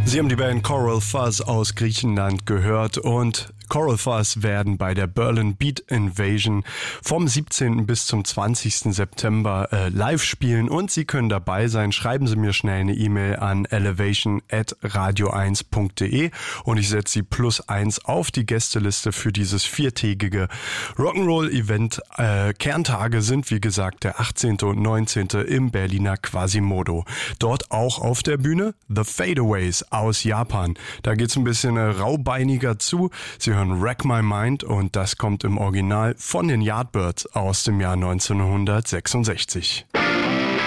Sie haben die Band Coral Fuzz aus Griechenland gehört und Coral Fuzz werden bei der Berlin Beat Invasion vom 17. bis zum 20. September live spielen und Sie können dabei sein. Schreiben Sie mir schnell eine E-Mail an elevation@radio1.de und ich setze Sie +1 auf die Gästeliste für dieses 4-tägige Rock'n'Roll-Event. Kerntage sind wie gesagt der 18. und 19. im Berliner Quasimodo. Dort auch auf der Bühne The Fadeaways aus Japan. Da geht's ein bisschen raubeiniger zu. Sie hören Wreck My Mind und das kommt im Original von den Yardbirds aus dem Jahr 1966.